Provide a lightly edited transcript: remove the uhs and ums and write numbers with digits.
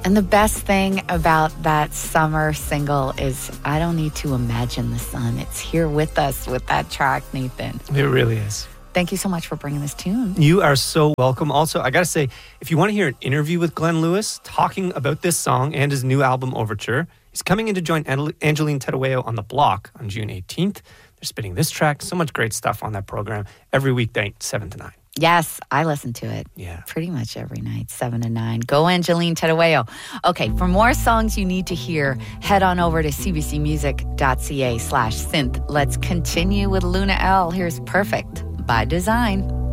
And the best thing about that summer single is I don't need to imagine the sun. It's here with us with that track, Nathan. It really is. Thank you so much for bringing this tune. You are so welcome. Also, I got to say, if you want to hear an interview with Glenn Lewis talking about this song and his new album, Overture, he's coming in to join Angeline Terueo on The Block on June 18th. They're spinning this track. So much great stuff on that program every weekday, 7 to 9. Yes, I listen to it. Yeah. Pretty much every night, 7 to 9. Go Angeline Terueo. Okay, for more songs you need to hear, head on over to cbcmusic.ca/synth. Let's continue with Luna L. Here's Perfect by Design.